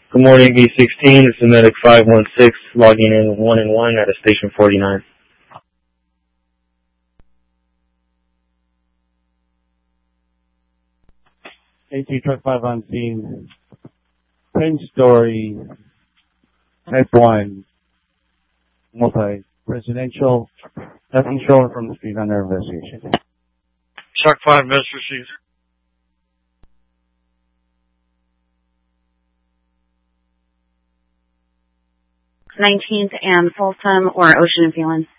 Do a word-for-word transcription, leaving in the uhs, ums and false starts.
Good morning, B sixteen. This is Medic five one six logging in one and one at a station forty-nine. A T truck five on scene. ten story type one multi-residential. Nothing shown from the street under investigation. Truck five, Miss received. nineteenth and Folsom or Ocean and Phelan.